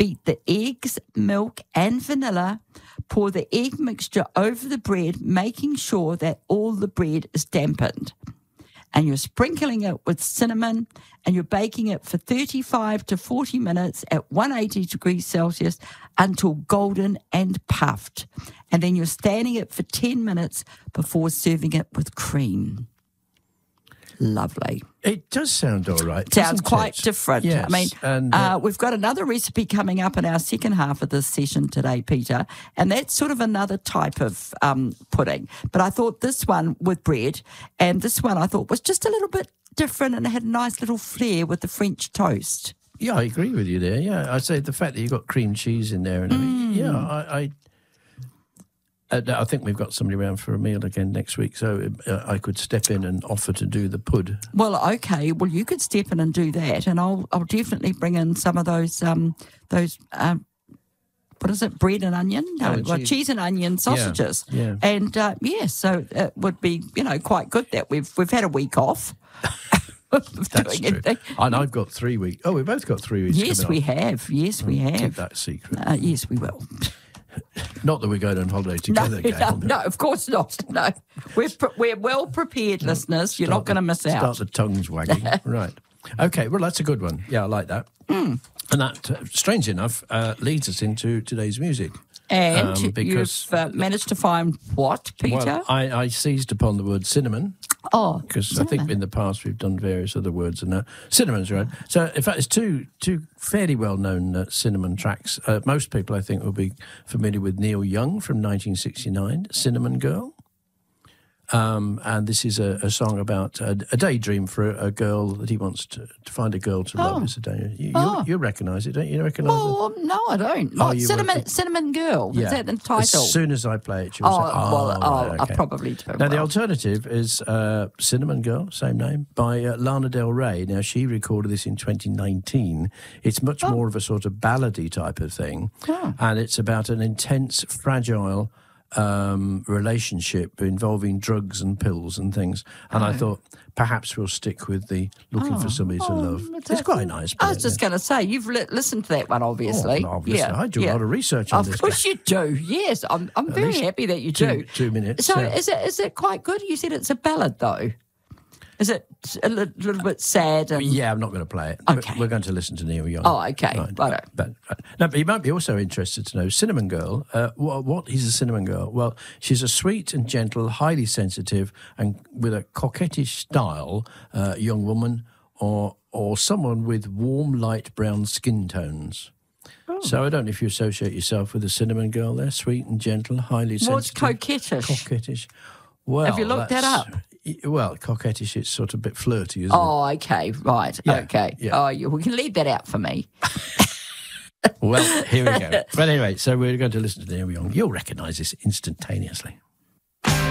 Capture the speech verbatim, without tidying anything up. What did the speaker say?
Beat the eggs, milk, and vanilla. Pour the egg mixture over the bread, making sure that all the bread is dampened. And you're sprinkling it with cinnamon, and you're baking it for thirty-five to forty minutes at one hundred eighty degrees Celsius until golden and puffed. And then you're standing it for ten minutes before serving it with cream. Lovely. It does sound all right. Sounds quite it? different. Yes, I mean, and, uh, uh, we've got another recipe coming up in our second half of this session today, Peter, and that's sort of another type of um, pudding. But I thought this one with bread, and this one I thought was just a little bit different and it had a nice little flair with the French toast. Yeah, I agree with you there. Yeah, I'd say the fact that you've got cream cheese in there and everything. Mm. Yeah, I... I Uh, I think we've got somebody around for a meal again next week, so uh, I could step in and offer to do the pud. Well, okay. Well, you could step in and do that, and I'll I'll definitely bring in some of those um those um what is it, bread and onion? No, Oh, well, cheese. cheese and onion sausages. Yeah, yeah. And uh, yeah, so it would be you know quite good that we've we've had a week off. That's true. Anything. And I've got three weeks. Oh, we've both got three weeks. Yes, coming we up. have. Yes, we have. Keep that secret. Uh, yes, we will. Not that we're going on holiday No, together, no, Gail. no, of course not. No, we're pre- we're well prepared, listeners. You're not going to miss Start out. the tongues wagging. Right. Okay, well, that's a good one. Yeah, I like that. Mm. And that, uh, strange enough, uh, leads us into today's music. And Um, because- you've uh, managed to find what, Peter? Well, I, I seized upon the word cinnamon. oh, Because I think in the past we've done various other words and that. Cinnamon's right. So, in fact, it's two two fairly well-known uh, cinnamon tracks. Uh, most people, I think, will be familiar with Neil Young from nineteen sixty-nine, Cinnamon Girl. Um, and this is a, a song about a, a daydream for a, a girl that he wants to, to find a girl to love. Oh. It's a day. You, you, Oh. you recognise it, don't you? You recognise it? Oh, no, I don't. Oh, What, you Cinnamon, were- Cinnamon Girl. Is that the title? As soon as I play it, you'll oh, say, oh, well, oh, right, I okay. probably do. Now, the well. alternative is uh, Cinnamon Girl, same name, by uh, Lana Del Rey. Now, she recorded this in twenty nineteen. It's much more of a sort of ballady type of thing, Oh. and it's about an intense, fragile um, relationship involving drugs and pills and things. And I thought, perhaps we'll stick with the looking for somebody to Oh, love. that's- It's quite nice. I was but, just going to say, you've li- listened to that one, obviously. Oh, obviously. I do a lot of research on of this. Of course you do, yes. I'm, I'm very least happy that you two- do. two minutes, So yeah. is it is it quite good? You said it's a ballad, though. Is it a li- little bit sad? And Yeah, I'm not going to play it. Okay. We're going to listen to Neil Young. Oh, okay. Right. Righto. But, but, no, but you might be also interested to know Cinnamon Girl. Uh, what, what is a Cinnamon Girl? Well, she's a sweet and gentle, highly sensitive, and with a coquettish style uh, young woman, or or someone with warm, light brown skin tones. Oh. So I don't know if you associate yourself with a Cinnamon Girl there, sweet and gentle, highly What's sensitive. coquettish? Coquettish. Well, Have you looked that that's- up? y- Well, coquettish, it's sort of a bit flirty, isn't it? Oh, okay, right, Yeah, okay. yeah. Oh, you, we can leave that out for me. Well, here we go. But anyway, so we're going to listen to Neil Young. You'll recognise this instantaneously.